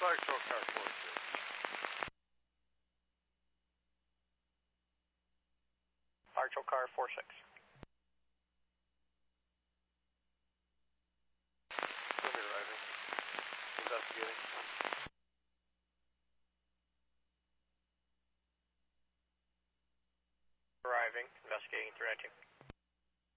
Archer car 46. Archer car 46. Will be arriving. Investigating. Arriving, investigating threat.